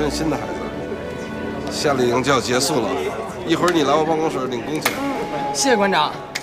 任心的孩子。夏令营就要结束了，一会儿你来我办公室领工钱。 谢谢馆长。